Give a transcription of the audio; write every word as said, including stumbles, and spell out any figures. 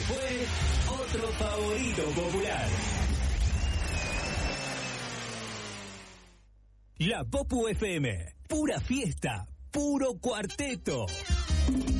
fue otro favorito popular. La Popu F M, pura fiesta, puro cuarteto.